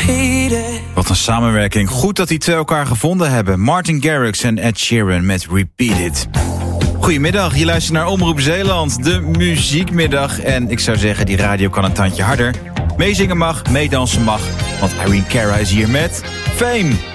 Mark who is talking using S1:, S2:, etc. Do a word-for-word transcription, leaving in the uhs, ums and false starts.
S1: Wat een samenwerking. Goed dat die twee elkaar gevonden hebben. Martin Garrix en Ed Sheeran met Repeat It. Goedemiddag, je luistert naar Omroep Zeeland, de muziekmiddag. En ik zou zeggen, die radio kan een tandje harder. Meezingen mag, meedansen mag, want Irene Cara is hier met Fame.